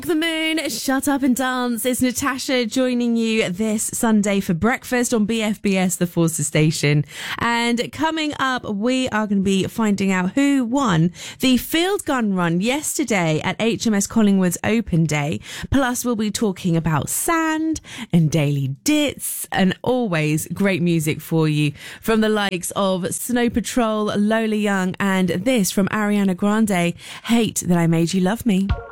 The Moon, Shut Up and Dance. It's Natasha joining you this Sunday for breakfast on BFBS, the Forces station. And coming up, we are going to be finding out who won the field gun run yesterday at HMS Collingwood's Open Day. Plus, we'll be talking about sand and daily dits and always great music for you from the likes of Snow Patrol, Lola Young, and this from Ariana Grande, Hate That I Made You Love Me.